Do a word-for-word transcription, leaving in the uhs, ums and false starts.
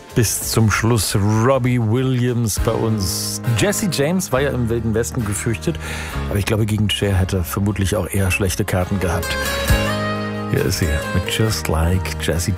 Bis zum Schluss Robbie Williams bei uns. Jesse James war ja im Wilden Westen gefürchtet, aber ich glaube, gegen Cher hätte er vermutlich auch eher schlechte Karten gehabt. Hier ist sie mit Just Like Jesse